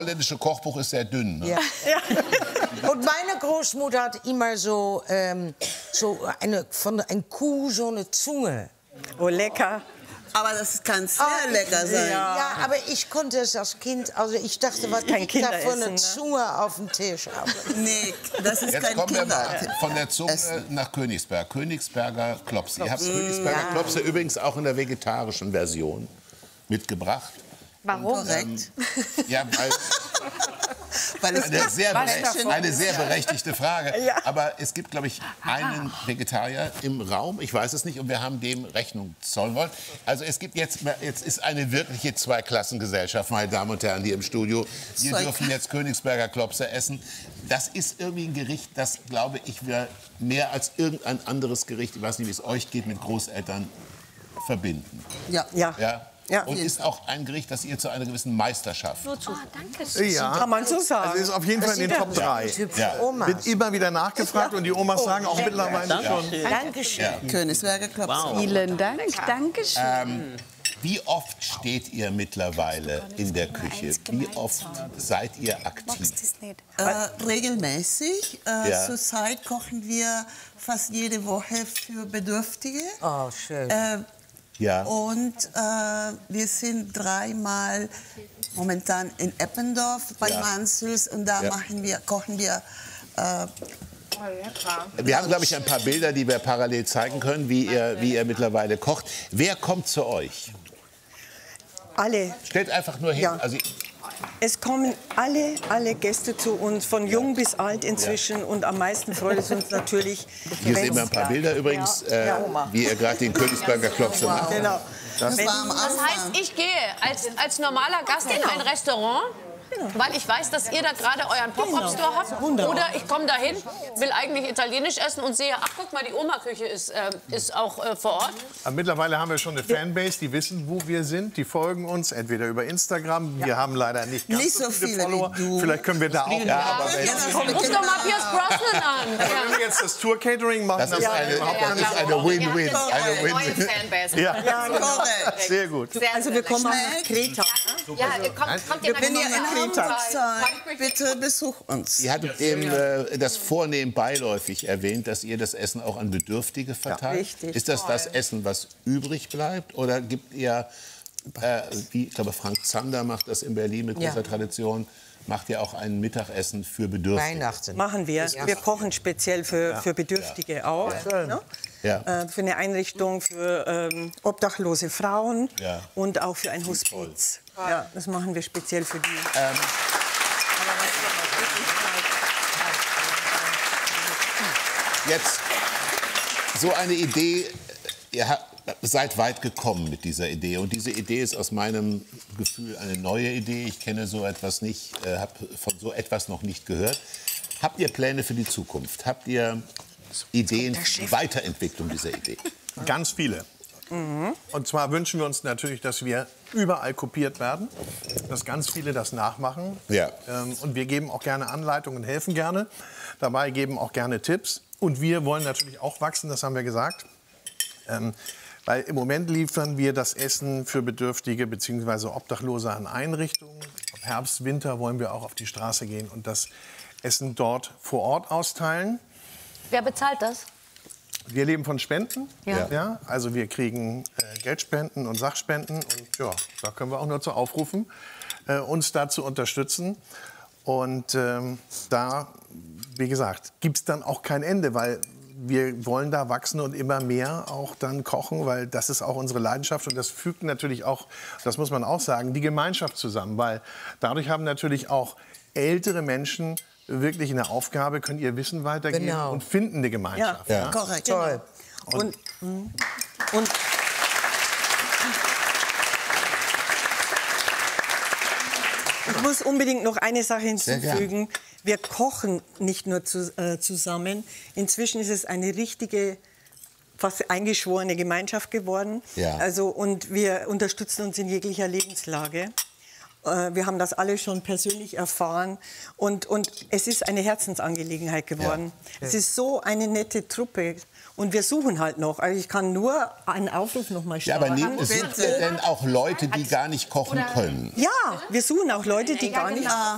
holländische Kochbuch ist sehr dünn. Ne? Ja. Und meine Großmutter hat immer so eine Kuh so eine Zunge. Oh, lecker. Aber das kann sehr lecker sein. Ja, aber ich konnte es als Kind, also ich dachte, was liegt da für eine Zunge auf dem Tisch? Nee, das ist Jetzt kein kommen wir mal Kinderessen. von der Zunge nach Königsberg. Königsberger Klopse. Ihr habt Königsberger Klopse übrigens auch in der vegetarischen Version mitgebracht. Warum? Korrekt. Ja, weil eine sehr berechtigte Frage. Ja. Aber es gibt, glaube ich, einen Vegetarier im Raum. Ich weiß es nicht. Und wir haben dem Rechnung zollen wollen. Also es gibt jetzt ist eine wirkliche Zweiklassengesellschaft, meine Damen und Herren, hier im Studio. Wir dürfen jetzt Königsberger Klopse essen. Das ist irgendwie ein Gericht, das, glaube ich, wir mehr als irgendein anderes Gericht, ich weiß nicht, wie es euch geht, mit Großeltern verbinden. Ja. Ja? Ja. Und ist auch ein Gericht, das ihr zu einer gewissen Meisterschaft. Danke. Ja, Kann man so sagen. also ist auf jeden Fall in den Top 3. Ja. Wird immer wieder nachgefragt und die Omas sagen auch mittlerweile schon. Dankeschön. Königsberger Klopse. Vielen Dank. Dankeschön. Wie oft steht ihr mittlerweile in der Küche? Wie oft seid ihr aktiv? Regelmäßig. Ja. Zurzeit kochen wir fast jede Woche für Bedürftige. Oh, schön. Ja. Und wir sind 3-mal momentan in Eppendorf bei Mansels und da kochen wir. Wir haben, glaube ich, ein paar Bilder, die wir parallel zeigen können, wie ihr mittlerweile kocht. Wer kommt zu euch? Alle. Stellt einfach nur hin. Ja. Also, Es kommen alle Gäste zu uns, von jung bis alt inzwischen. Und am meisten freut es uns natürlich, hier sehen wir ein paar Bilder übrigens, wie ihr gerade den Königsberger Klopse macht. Genau. Das war am Das Anfang. heißt, ich gehe als normaler Gast in ein Restaurant, weil ich weiß, dass ihr da gerade euren Pop-Up-Store habt. Oder ich komme dahin, will eigentlich italienisch essen und sehe, ach guck mal, die Oma-Küche ist auch vor Ort. Aber mittlerweile haben wir schon eine Fanbase, die wissen, wo wir sind. Die folgen uns entweder über Instagram. Wir haben leider nicht ganz Nicht so so viele viele Follower. wie du. Vielleicht können wir da auch. Ja, aber Ruf doch mal Pierce Brosnan an. wenn wir jetzt das Tour-Catering machen, Das ist eine Win-Win. Eine Win-Win. Fanbase. Ja, Korrekt. sehr gut. Also wir kommen auch nach Kreta. Ja, kommt ihr Wenn ihr in nach Hamburg seid, bitte besucht uns. Ihr hattet eben das Vornehm beiläufig erwähnt, dass ihr das Essen auch an Bedürftige verteilt. richtig. Ist das das Essen, was übrig bleibt? Oder gibt ihr, wie ich glaube, Frank Zander macht das in Berlin mit großer Tradition, macht ihr auch ein Mittagessen für Bedürftige? Weihnachten. Machen wir. Wir kochen speziell für Bedürftige auch. Ne? Ja. Für eine Einrichtung für obdachlose Frauen Ja. und auch für ein Hospiz. Ja, das machen wir speziell für die. Jetzt so eine Idee, ihr seid weit gekommen mit dieser Idee. Und diese Idee ist aus meinem Gefühl eine neue Idee. Ich kenne so etwas nicht, habe von so etwas noch nicht gehört. Habt ihr Pläne für die Zukunft? Habt ihr Ideen für die Weiterentwicklung dieser Idee? Ganz viele. Und zwar wünschen wir uns natürlich, dass wir überall kopiert werden, dass ganz viele das nachmachen. Ja. Und wir geben auch gerne Anleitungen, helfen gerne dabei, geben auch gerne Tipps. Und wir wollen natürlich auch wachsen, das haben wir gesagt. Weil im Moment liefern wir das Essen für Bedürftige bzw. Obdachlose an Einrichtungen. Ab Herbst, Winter wollen wir auch auf die Straße gehen und das Essen dort vor Ort austeilen. Wer bezahlt das? Wir leben von Spenden. Ja. Ja, also wir kriegen Geldspenden und Sachspenden. Und ja, da können wir auch nur zu aufrufen, uns da zu unterstützen. Und da, wie gesagt, gibt es dann auch kein Ende, weil wir wollen da wachsen und immer mehr auch dann kochen, weil das ist auch unsere Leidenschaft. Und das fügt natürlich auch, das muss man auch sagen, die Gemeinschaft zusammen. Weil dadurch haben natürlich auch ältere Menschen wirklich eine Aufgabe, können ihr Wissen weitergeben und finden eine Gemeinschaft. Ja. Korrekt. Toll. Und ich muss unbedingt noch eine Sache hinzufügen. Wir kochen nicht nur zusammen. Inzwischen ist es eine richtige, fast eingeschworene Gemeinschaft geworden. Ja. Also, und wir unterstützen uns in jeglicher Lebenslage. Wir haben das alle schon persönlich erfahren. Und es ist eine Herzensangelegenheit geworden. Ja. Es ist so eine nette Truppe. Und wir suchen halt noch. Also ich kann nur einen Aufruf noch mal Ja, starten. aber sind denn auch Leute, die gar nicht kochen können? Ja, wir suchen auch Leute, die gar nicht